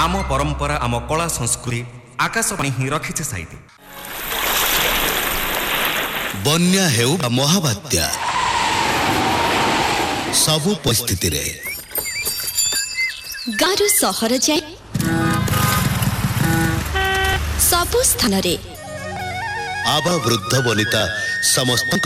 आम परंपरा आम कला संस्कृति आकाशवाणी ही रखिছে साइती। बन्या हेउ महाबात्या सबु परिस्थिति रे गारु सहर जाए सबु स्थान रे आबा वृद्ध वनिता समस्त